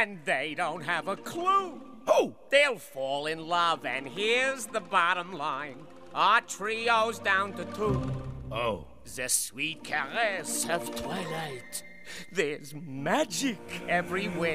and they don't have a clue. Who? They'll fall in love, and here's the bottom line. Our trio's down to 2. Oh. The sweet caress of twilight. There's magic everywhere.